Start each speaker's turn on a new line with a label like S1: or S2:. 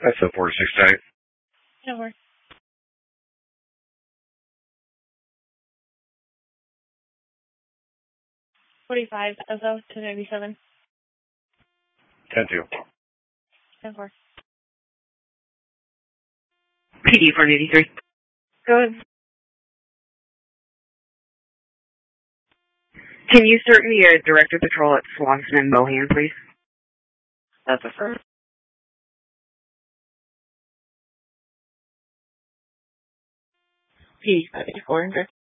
S1: That's a 4-6 tag.
S2: No worries. 45 SO to 97.
S1: 10-2.
S2: 10-4.
S3: PD 483.
S2: Go ahead.
S3: Can you start me a Director Patrol at Swanson and Mohan, please?
S2: That's a first.
S3: PD 584.